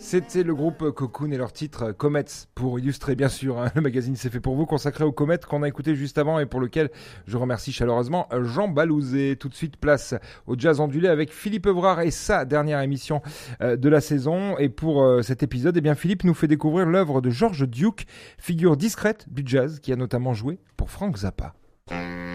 C'était le groupe Cocoon et leur titre Comets, pour illustrer bien sûr le magazine C'est fait pour vous, consacré aux comètes qu'on a écouté juste avant et pour lequel je remercie chaleureusement Jean Balouzet. Tout de suite place au jazz ondulé avec Philippe Evrard et sa dernière émission de la saison. Et pour cet épisode, Philippe nous fait découvrir l'œuvre de George Duke, figure discrète du jazz qui a notamment joué pour Frank Zappa.